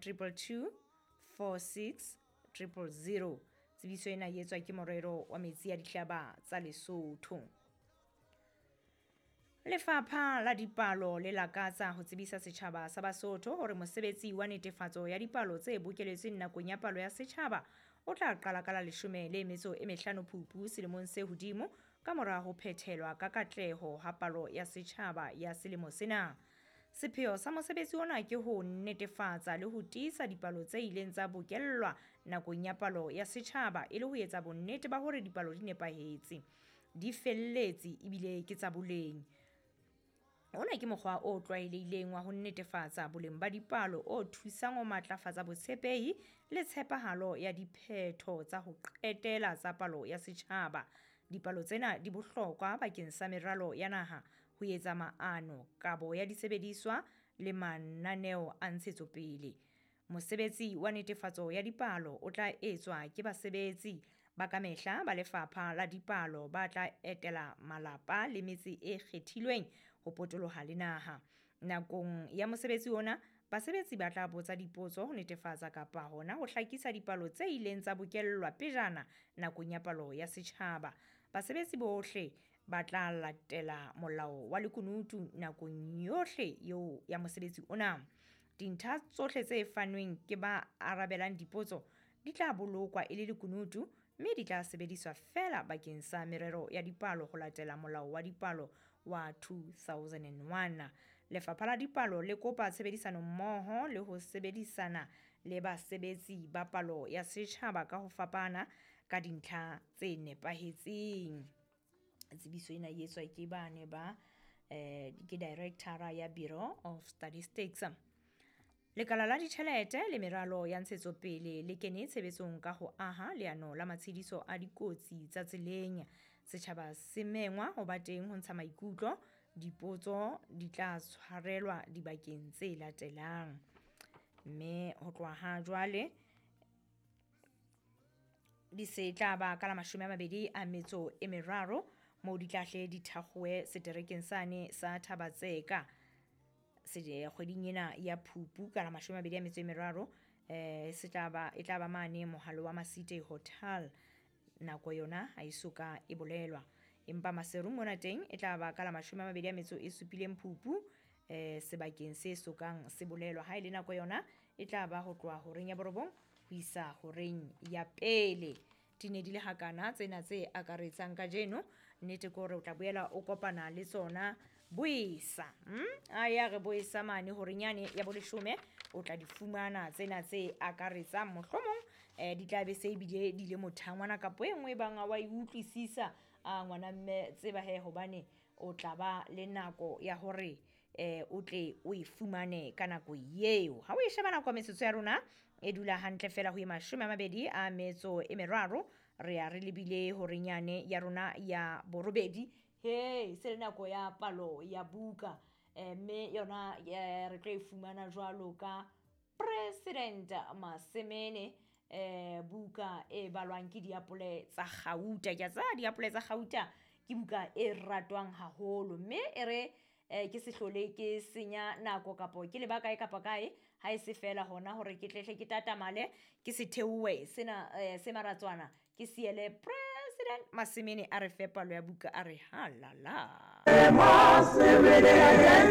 222 46 000. Tsebiso ena e etswa ke morero wa metsi ya dihlaba tsa Lesotho. Lefapha la Dipalo le lakatsa ho tsebisa setjhaba sa Basotho hore mosebetsi wa netefatso ya dipalo tse bokeletsweng nakong ya palo ya setjhaba o tla qala ka la 15 Phupu selemong se hodimo ka mora ho phethelwa ka katleho ha palo ya setjhaba ya selemo sena. Sepheo sa mosebetsi ona ke ho netefatsa le ho tiisa dipalo tse ileng tsa bokellwa nakong ya palo ya setjhaba e le ho etsa bonnete ba hore dipalo di nepahetse, di felletse ebile ke tsa boleng. Ona ke mokgwa o tlwaelehileng wa ho netefatsa boleng ba dipalo o thusang ho matlafatsa botshepehi le tshepahalo ya diphetho tsa ho qetela tsa palo ya setjhaba. Dipalo tsena di bohlokwa bakeng sa meralo ya naha ho etsa maano, kabo ya disebediswa le mananeo a ntshetsopele. Mosebetsi wa netefatso ya dipalo o tla etswa ke basebetsi ba ka mehla ba Lefapha la Dipalo ba tla etela malapa le metse e kgethilweng ho potoloha le naha. Nakong ya mosebetsi ona, basebetsi ba tla botsa dipotso ho netefatsa kapa hona ho hlakisa dipalo tse ileng tsa bokellwa pejana nakong ya palo ya setjhaba. Basebetsi bohle ba tla latela molao wa lekunutu nakong yohle eo ya mosebetsi ona. Dintlha tsohle tse fanweng ke ba arabelang dipotso di tla bolokwa e le lekunutu, mme di tla sebediswa fela bakeng sa merero ya dipalo ho latela molao wa dipalo wa 2001. Lefapha la Dipalo le kopa tshebedisano mmoho le ho sebedisana le basebetsi ba palo ya setjhaba ka ho fapana ka dintlha tse nepahetseng. Tsebiso ena e etswa ke bane ba ke Directora ya Bureau of Statistics. Lekala la ditjhelete le meralo ya ntshetsopele le kene tshebetsong ka ho aha leano la matshediso a dikotsi tsa tseleng. Setjhaba se mengwa ho ba teng ho ntsha maikutlo. Dipotso di tla tshwarelwa dibakeng tse latelang. Mme ho tloha ha jwale di se tla ba ka la 23 moo di tla hle di thakgoe seterekeng sane sa Thabatseka kgweding ena ya Phupu ka la 23. E tla ba mane Mohalo wa Masite Hotel. Nako yona ha isoka e bolelwa, empa maseru mona teng e tla ba ka la 27 Phupu sebakeng se sokang se bolelwa. Ha ile nako yona e tla ba ho tloha horeng ya borobong ho isa horeng ya pele. Tine di le hakana tsena tse akaretsang ka jeno. Nnete ke hore o tla boela o kopana le tsona Boisa. Aya re Boisa mane horeng yane ya bo 10 o tla di fumana tsena tse akaretsang mohlomong di tla be se bile di le mothangwana kapo e nngwe banga wa e utlwisisa ngwana mme tseba he hobane o tla ba le nako ya hore o tle o e fumane ka nako eo. Ha o e sheba nako metsotso ya rona e dula hantle fela ho 23 re ya re lebile horeng yane ya rona ya borobedi. Se le nako ya palo ya buka, mme yona re tlo e fumana jwalo ka President Masemene. Buka e balwang ke diapole tsa Gauta. Ke tsa diapole tsa Gauta ke buka e ratwang haholo, mme ere ke se hlole ke senya nako kapo ke le baka e kapa kae ha e se fela hona hore ke tlehle ke tatamale ke se theowe sena se maratswana ke siele President Masemene a re fe palo ya buka a re halala.